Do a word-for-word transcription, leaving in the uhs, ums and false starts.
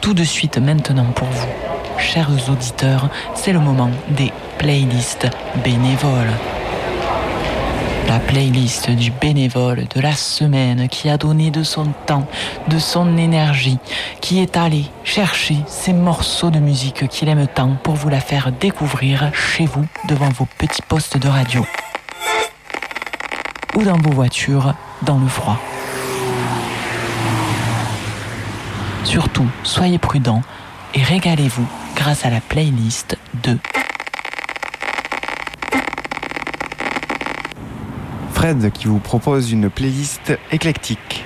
tout de suite maintenant pour vous. Chers auditeurs, c'est le moment des playlists bénévoles. La playlist du bénévole de la semaine qui a donné de son temps, de son énergie, qui est allé chercher ces morceaux de musique qu'il aime tant pour vous la faire découvrir chez vous devant vos petits postes de radio ou dans vos voitures dans le froid. Surtout, soyez prudents et régalez-vous grâce à la playlist de Fred qui vous propose une playlist éclectique.